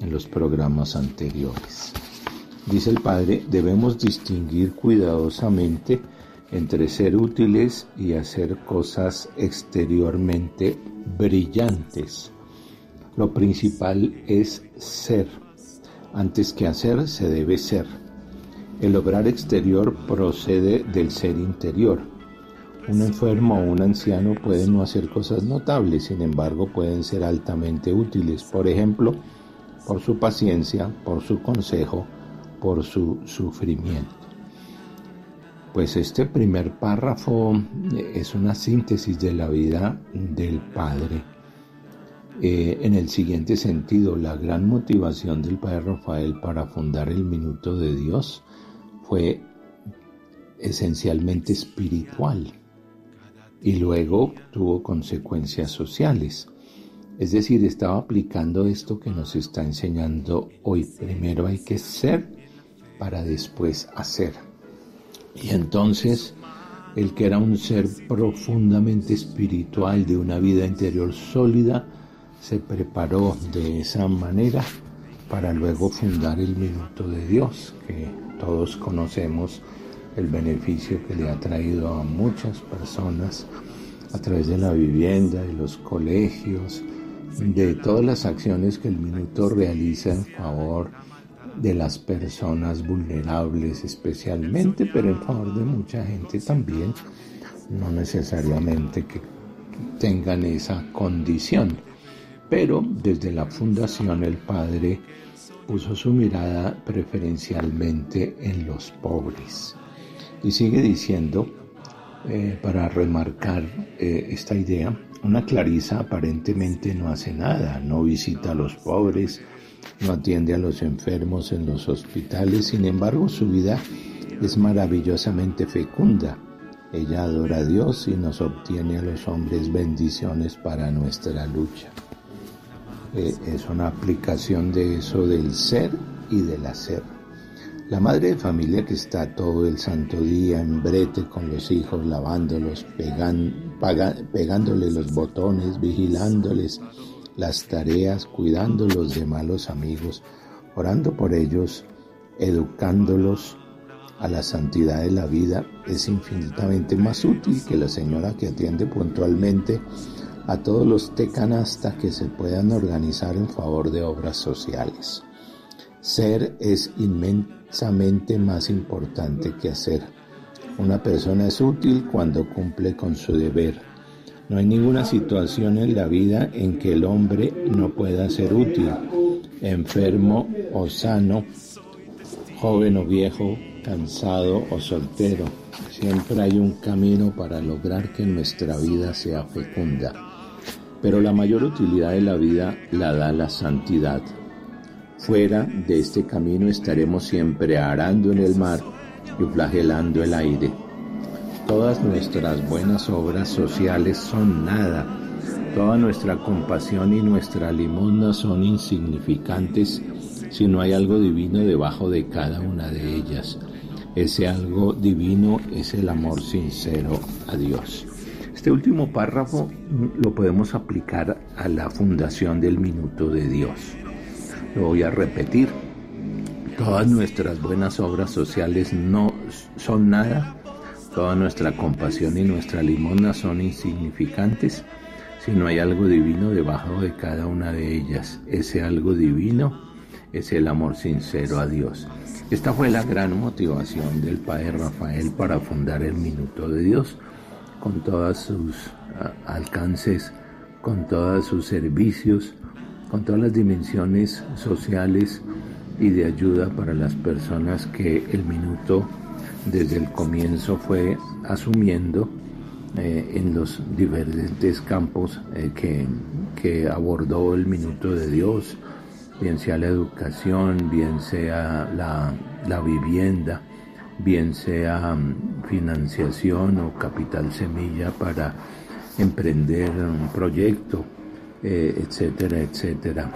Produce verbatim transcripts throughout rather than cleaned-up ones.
en los programas anteriores. Dice el padre, debemos distinguir cuidadosamente entre ser útiles y hacer cosas exteriormente brillantes. Lo principal es ser. Antes que hacer, se debe ser. El obrar exterior procede del ser interior. Un enfermo o un anciano pueden no hacer cosas notables, sin embargo pueden ser altamente útiles, por ejemplo, por su paciencia, por su consejo, por su sufrimiento. Pues este primer párrafo es una síntesis de la vida del Padre. Eh, en el siguiente sentido, la gran motivación del Padre Rafael para fundar el Minuto de Dios fue esencialmente espiritual y luego tuvo consecuencias sociales. Es decir, estaba aplicando esto que nos está enseñando hoy. Primero hay que ser para después hacer. Y entonces, el que era un ser profundamente espiritual, de una vida interior sólida, se preparó de esa manera para luego fundar el Minuto de Dios, que todos conocemos el beneficio que le ha traído a muchas personas a través de la vivienda, de los colegios, de todas las acciones que el Minuto realiza en favor de las personas vulnerables especialmente, pero en favor de mucha gente también, no necesariamente que tengan esa condición. Pero desde la fundación el Padre puso su mirada preferencialmente en los pobres. Y sigue diciendo, eh, para remarcar eh, esta idea, una Clarisa aparentemente no hace nada, no visita a los pobres, no atiende a los enfermos en los hospitales, sin embargo su vida es maravillosamente fecunda. Ella adora a Dios y nos obtiene a los hombres bendiciones para nuestra lucha. Eh, es una aplicación de eso del ser y del hacer. La madre de familia que está todo el santo día en brete con los hijos, lavándolos, pegan, paga, pegándole los botones, vigilándoles las tareas, cuidándolos de malos amigos, orando por ellos, educándolos a la santidad de la vida, es infinitamente más útil que la señora que atiende puntualmente a todos los tecanastas que se puedan organizar en favor de obras sociales. Ser es inmensamente más importante que hacer. Una persona es útil cuando cumple con su deber. No hay ninguna situación en la vida en que el hombre no pueda ser útil, enfermo o sano, joven o viejo, cansado o soltero. Siempre hay un camino para lograr que nuestra vida sea fecunda. Pero la mayor utilidad de la vida la da la santidad. Fuera de este camino estaremos siempre arando en el mar y flagelando el aire. Todas nuestras buenas obras sociales son nada. Toda nuestra compasión y nuestra limosna son insignificantes si no hay algo divino debajo de cada una de ellas. Ese algo divino es el amor sincero a Dios. Este último párrafo lo podemos aplicar a la fundación del Minuto de Dios. Lo voy a repetir. Todas nuestras buenas obras sociales no son nada. Toda nuestra compasión y nuestra limosna son insignificantes si no hay algo divino debajo de cada una de ellas. Ese algo divino es el amor sincero a Dios. Esta fue la gran motivación del Padre Rafael para fundar el Minuto de Dios, con todos sus uh, alcances, con todos sus servicios, con todas las dimensiones sociales y de ayuda para las personas que el Minuto desde el comienzo fue asumiendo eh, en los diferentes campos eh, que, que abordó el Minuto de Dios, bien sea la educación, bien sea la, la vivienda, bien sea um, financiación o capital semilla para emprender un proyecto, eh, etcétera, etcétera.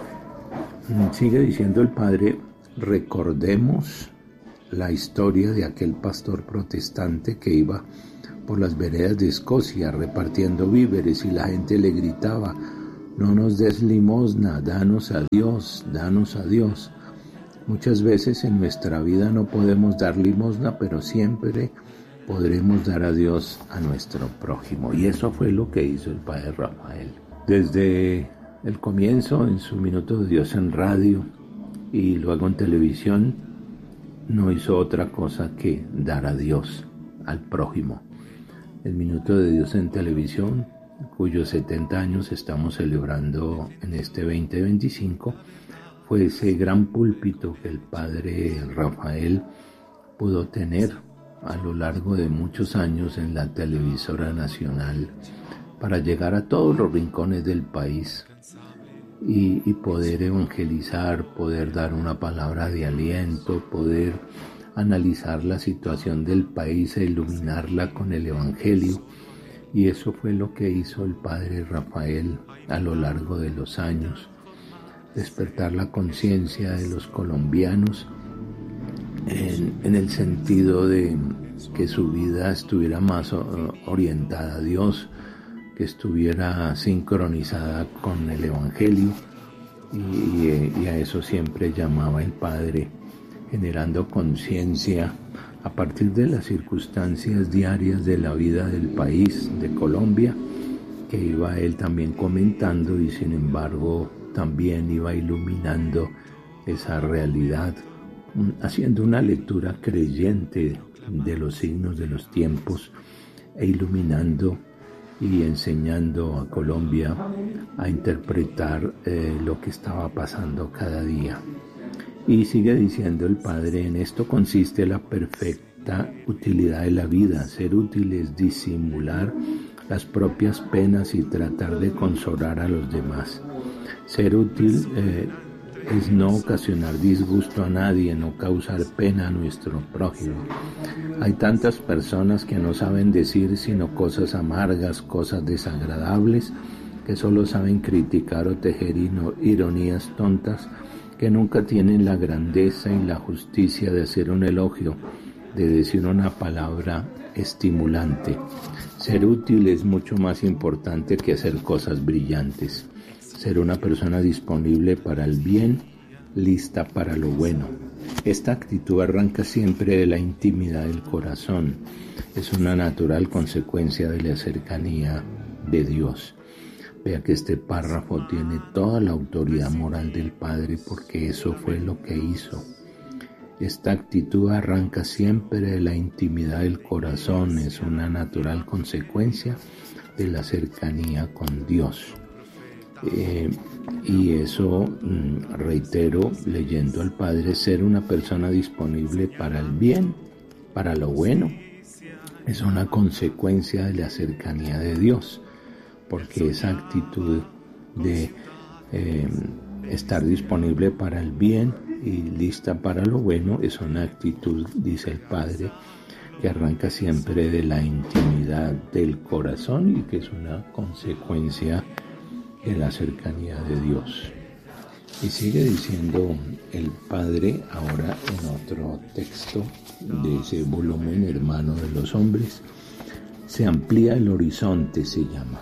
Sigue diciendo el Padre, recordemos la historia de aquel pastor protestante que iba por las veredas de Escocia repartiendo víveres y la gente le gritaba, no nos des limosna, danos a Dios, danos a Dios. Muchas veces en nuestra vida no podemos dar limosna, pero siempre podremos dar a Dios a nuestro prójimo. Y eso fue lo que hizo el padre Rafael. Desde el comienzo, en su Minuto de Dios en radio y luego en televisión, no hizo otra cosa que dar a Dios al prójimo. El Minuto de Dios en televisión, cuyos setenta años estamos celebrando en este veinte veinticinco, fue ese gran púlpito que el padre Rafael pudo tener a lo largo de muchos años en la televisora nacional para llegar a todos los rincones del país y, y poder evangelizar, poder dar una palabra de aliento, poder analizar la situación del país e iluminarla con el evangelio. Y eso fue lo que hizo el padre Rafael a lo largo de los años, despertar la conciencia de los colombianos en, en el sentido de que su vida estuviera más orientada a Dios, que estuviera sincronizada con el evangelio, y, y a eso siempre llamaba el padre, generando conciencia a partir de las circunstancias diarias de la vida del país, de Colombia, que iba él también comentando y sin embargo también iba iluminando esa realidad, haciendo una lectura creyente de los signos de los tiempos e iluminando y enseñando a Colombia a interpretar eh, lo que estaba pasando cada día. Y sigue diciendo el padre: en esto consiste la perfecta utilidad de la vida. Ser útil es disimular las propias penas y tratar de consolar a los demás. Ser útil eh, es no ocasionar disgusto a nadie, no causar pena a nuestro prójimo. Hay tantas personas que no saben decir sino cosas amargas, cosas desagradables, que solo saben criticar o tejer ironías tontas, que nunca tienen la grandeza y la justicia de hacer un elogio, de decir una palabra estimulante. Ser útil es mucho más importante que hacer cosas brillantes. Ser una persona disponible para el bien, lista para lo bueno. Esta actitud arranca siempre de la intimidad del corazón. Es una natural consecuencia de la cercanía de Dios. Vea que este párrafo tiene toda la autoridad moral del Padre, porque eso fue lo que hizo. Esta actitud arranca siempre de la intimidad del corazón, es una natural consecuencia de la cercanía con Dios. Eh, y eso, mm, reitero, leyendo al Padre, ser una persona disponible para el bien, para lo bueno, es una consecuencia de la cercanía de Dios, porque esa actitud de eh, estar disponible para el bien y lista para lo bueno es una actitud, dice el Padre, que arranca siempre de la intimidad del corazón y que es una consecuencia de la cercanía de Dios. Y sigue diciendo el Padre ahora en otro texto de ese volumen, Hermano de los Hombres: se amplía el horizonte, se llama.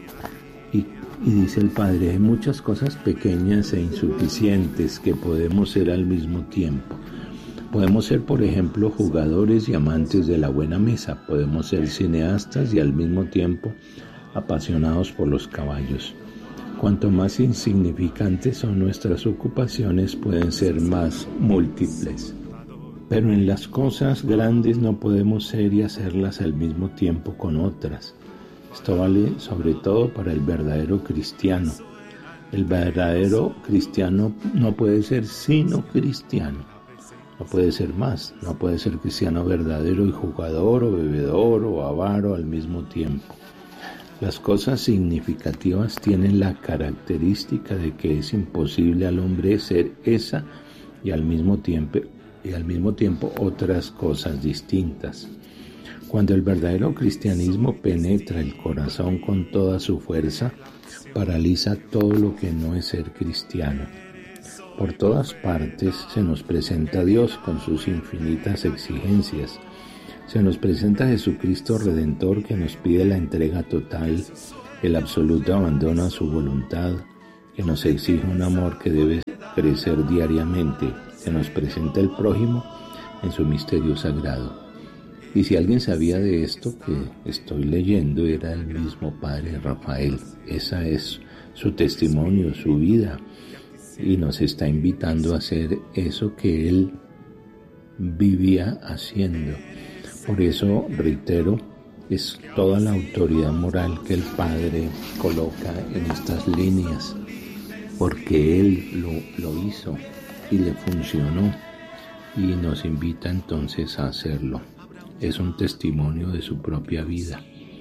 Y, y dice el Padre: hay muchas cosas pequeñas e insuficientes que podemos ser al mismo tiempo. Podemos ser, por ejemplo, jugadores y amantes de la buena mesa. Podemos ser cineastas y al mismo tiempo apasionados por los caballos. Cuanto más insignificantes son nuestras ocupaciones, pueden ser más múltiples. Pero en las cosas grandes no podemos ser y hacerlas al mismo tiempo con otras. Esto vale sobre todo para el verdadero cristiano. El verdadero cristiano no puede ser sino cristiano. No puede ser más. No puede ser cristiano verdadero y jugador o bebedor o avaro al mismo tiempo. Las cosas significativas tienen la característica de que es imposible al hombre ser esa y al mismo tiempo, y al mismo tiempo otras cosas distintas. Cuando el verdadero cristianismo penetra el corazón con toda su fuerza, paraliza todo lo que no es ser cristiano. Por todas partes se nos presenta Dios con sus infinitas exigencias. Se nos presenta Jesucristo Redentor, que nos pide la entrega total, el absoluto abandono a su voluntad, que nos exige un amor que debe crecer diariamente, que nos presenta el prójimo en su misterio sagrado. Y si alguien sabía de esto que estoy leyendo, era el mismo Padre Rafael. Esa es su testimonio, su vida, y nos está invitando a hacer eso que él vivía haciendo. Por eso, reitero, es toda la autoridad moral que el Padre coloca en estas líneas, porque él lo, lo hizo y le funcionó, y nos invita entonces a hacerlo. Es un testimonio de su propia vida.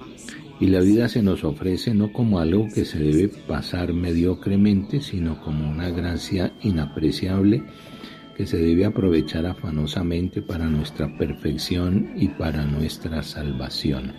Y la vida se nos ofrece no como algo que se debe pasar mediocremente, sino como una gracia inapreciable que se debe aprovechar afanosamente para nuestra perfección y para nuestra salvación.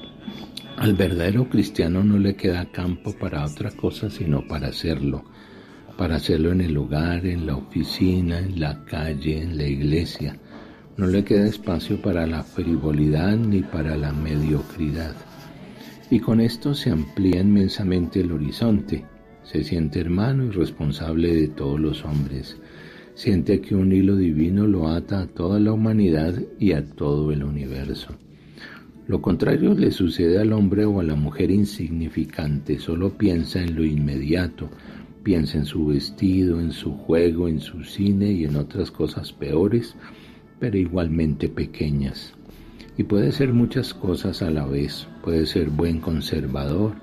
Al verdadero cristiano no le queda campo para otra cosa sino para hacerlo, para hacerlo en el hogar, en la oficina, en la calle, en la iglesia. No le queda espacio para la frivolidad ni para la mediocridad. Y con esto se amplía inmensamente el horizonte. Se siente hermano y responsable de todos los hombres. Siente que un hilo divino lo ata a toda la humanidad y a todo el universo. Lo contrario le sucede al hombre o a la mujer insignificante. Solo piensa en lo inmediato. Piensa en su vestido, en su juego, en su cine y en otras cosas peores, pero igualmente pequeñas. Y puede ser muchas cosas a la vez. Puede ser buen conservador,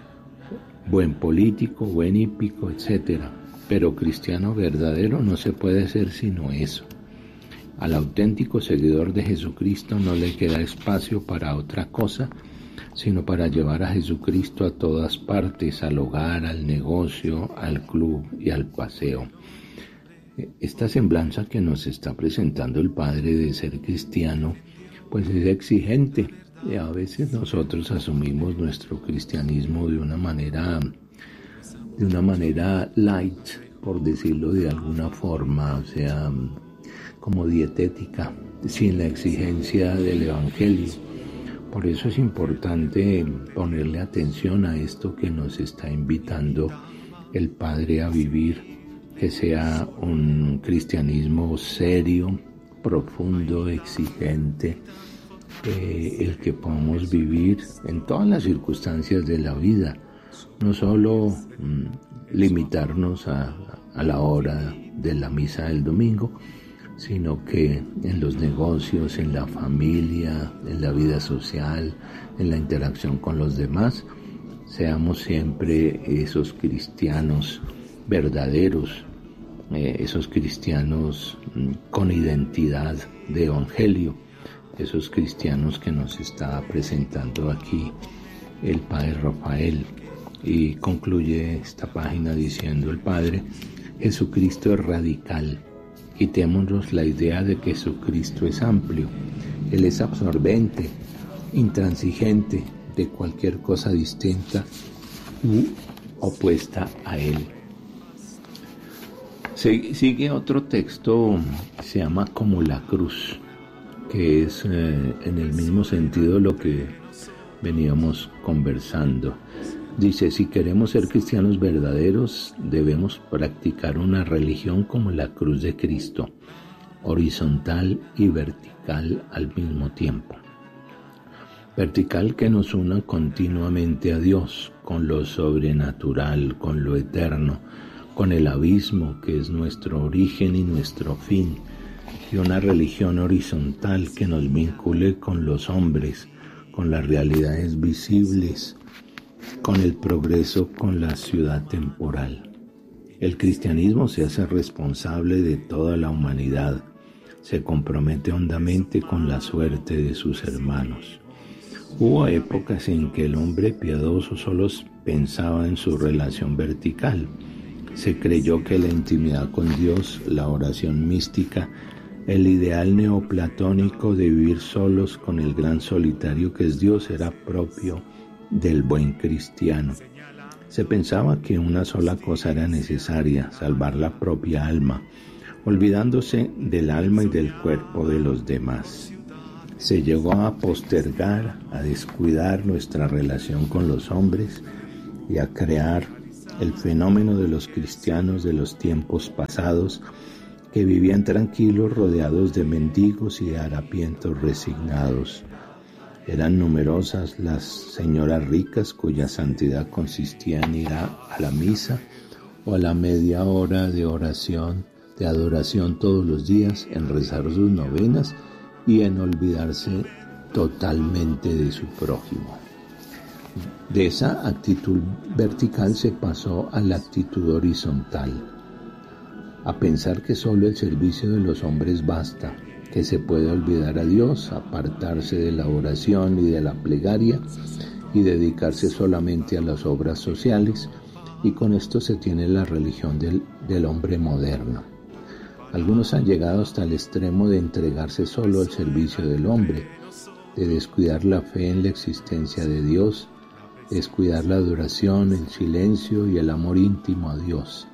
buen político, buen hípico, etcétera. Pero cristiano verdadero no se puede ser sino eso. Al auténtico seguidor de Jesucristo no le queda espacio para otra cosa, sino para llevar a Jesucristo a todas partes, al hogar, al negocio, al club y al paseo. Esta semblanza que nos está presentando el Padre de ser cristiano, pues es exigente, y a veces nosotros asumimos nuestro cristianismo de una manera, de una manera light, por decirlo de alguna forma, o sea, como dietética, sin la exigencia del Evangelio. Por eso es importante ponerle atención a esto que nos está invitando el Padre a vivir, que sea un cristianismo serio, profundo, exigente, eh, el que podamos vivir en todas las circunstancias de la vida, no solo mm, limitarnos a, a la hora de la misa del domingo, sino que en los negocios, en la familia, en la vida social, en la interacción con los demás, seamos siempre esos cristianos verdaderos, eh, esos cristianos mm, con identidad de evangelio, esos cristianos que nos está presentando aquí el Padre Rafael. Y concluye esta página diciendo el Padre: Jesucristo es radical. Quitémonos la idea de que Jesucristo es amplio. Él es absorbente, intransigente de cualquier cosa distinta u opuesta a Él. Sigue otro texto, se llama Como la cruz, que es eh, en el mismo sentido lo que veníamos conversando. Dice: si queremos ser cristianos verdaderos, debemos practicar una religión como la cruz de Cristo, horizontal y vertical al mismo tiempo. Vertical, que nos una continuamente a Dios, con lo sobrenatural, con lo eterno, con el abismo que es nuestro origen y nuestro fin, y una religión horizontal que nos vincule con los hombres, con las realidades visibles, con el progreso, con la ciudad temporal. El cristianismo se hace responsable de toda la humanidad, se compromete hondamente con la suerte de sus hermanos. Hubo épocas en que el hombre piadoso solo pensaba en su relación vertical. Se creyó que la intimidad con Dios, la oración mística, el ideal neoplatónico de vivir solos con el gran solitario que es Dios era propio del buen cristiano. Se pensaba que una sola cosa era necesaria: salvar la propia alma, olvidándose del alma y del cuerpo de los demás. Se llegó a postergar, a descuidar nuestra relación con los hombres y a crear el fenómeno de los cristianos de los tiempos pasados que vivían tranquilos rodeados de mendigos y de harapientos resignados. Eran numerosas las señoras ricas cuya santidad consistía en ir a, a la misa o a la media hora de oración, de adoración todos los días, en rezar sus novenas y en olvidarse totalmente de su prójimo. De esa actitud vertical se pasó a la actitud horizontal, a pensar que solo el servicio de los hombres basta, que se puede olvidar a Dios, apartarse de la oración y de la plegaria y dedicarse solamente a las obras sociales, y con esto se tiene la religión del, del hombre moderno. Algunos han llegado hasta el extremo de entregarse solo al servicio del hombre, de descuidar la fe en la existencia de Dios, descuidar la adoración, el silencio y el amor íntimo a Dios.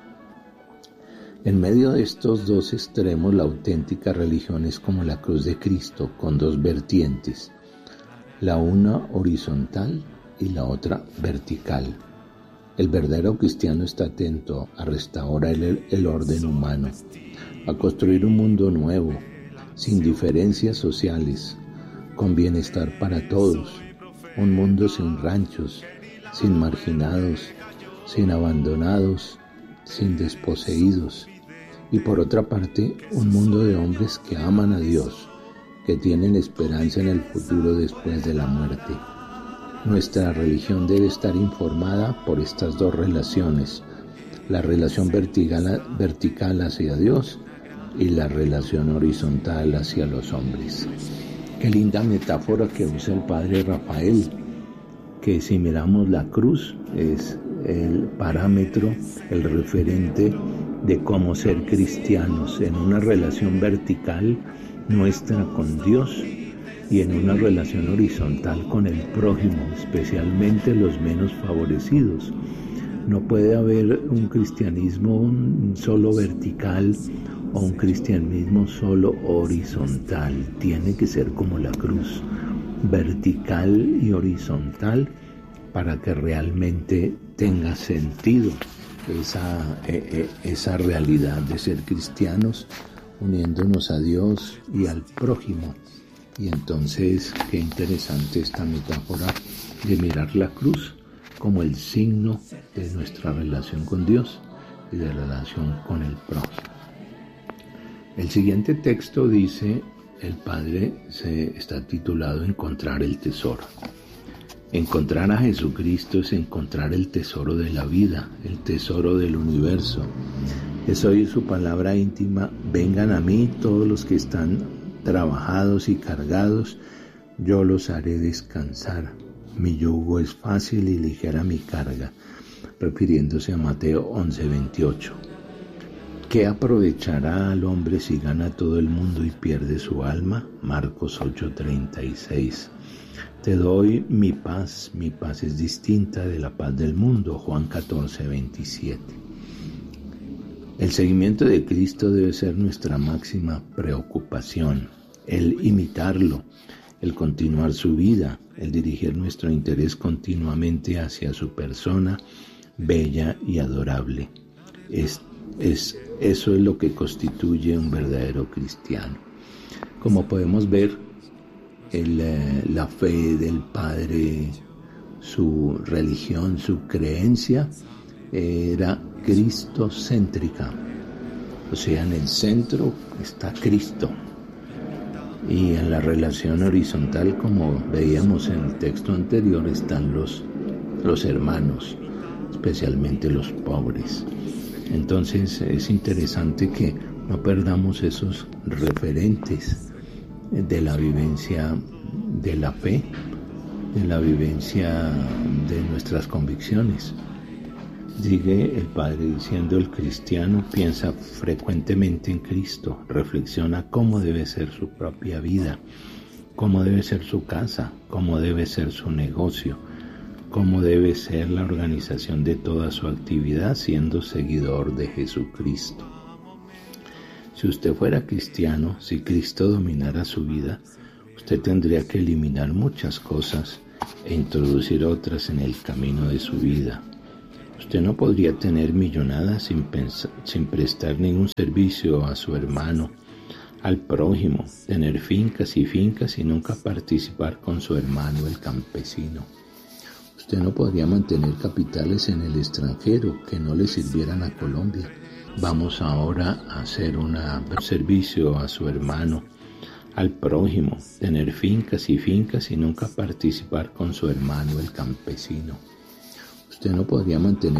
En medio de estos dos extremos, la auténtica religión es como la cruz de Cristo, con dos vertientes, la una horizontal y la otra vertical. El verdadero cristiano está atento a restaurar el, el orden humano, a construir un mundo nuevo, sin diferencias sociales, con bienestar para todos, un mundo sin ranchos, sin marginados, sin abandonados, sin desposeídos, y por otra parte, un mundo de hombres que aman a Dios, que tienen esperanza en el futuro después de la muerte. Nuestra religión debe estar informada por estas dos relaciones, la relación vertical, vertical hacia Dios y la relación horizontal hacia los hombres. Qué linda metáfora que usa el padre Rafael, que si miramos la cruz es el parámetro, el referente de cómo ser cristianos en una relación vertical nuestra con Dios y en una relación horizontal con el prójimo, especialmente los menos favorecidos. No puede haber un cristianismo solo vertical o un cristianismo solo horizontal. Tiene que ser como la cruz, vertical y horizontal, para que realmente tenga sentido esa, eh, esa realidad de ser cristianos, uniéndonos a Dios y al prójimo. Y entonces, qué interesante esta metáfora de mirar la cruz como el signo de nuestra relación con Dios y de la relación con el prójimo. El siguiente texto dice, el Padre se está titulado Encontrar el tesoro. Encontrar a Jesucristo es encontrar el tesoro de la vida, el tesoro del universo. Es oír su palabra íntima, vengan a mí todos los que están trabajados y cargados, yo los haré descansar. Mi yugo es fácil y ligera mi carga, refiriéndose a Mateo once veintiocho. ¿Qué aprovechará al hombre si gana todo el mundo y pierde su alma? Marcos ocho treinta y seis. Te doy mi paz, mi paz es distinta de la paz del mundo. Juan catorce veintisiete. El seguimiento de Cristo debe ser nuestra máxima preocupación, el imitarlo, el continuar su vida, el dirigir nuestro interés continuamente hacia su persona bella y adorable. Es, es, eso es lo que constituye un verdadero cristiano. Como podemos ver, el, eh, la fe del Padre, su religión, su creencia, era cristocéntrica, o sea, en el centro está Cristo, y en la relación horizontal, como veíamos en el texto anterior, están los, los hermanos, especialmente los pobres. Entonces es interesante que no perdamos esos referentes de la vivencia de la fe, de la vivencia de nuestras convicciones. Sigue el Padre diciendo, el cristiano piensa frecuentemente en Cristo, reflexiona cómo debe ser su propia vida, cómo debe ser su casa, cómo debe ser su negocio, cómo debe ser la organización de toda su actividad siendo seguidor de Jesucristo. Si usted fuera cristiano, si Cristo dominara su vida, usted tendría que eliminar muchas cosas e introducir otras en el camino de su vida. Usted no podría tener millonadas sin, pensar, sin prestar ningún servicio a su hermano, al prójimo, tener fincas y fincas y nunca participar con su hermano el campesino. Usted no podría mantener capitales en el extranjero que no le sirvieran a Colombia. Vamos ahora a hacer un servicio a su hermano, al prójimo, tener fincas y fincas y nunca participar con su hermano el campesino. Usted no podría mantener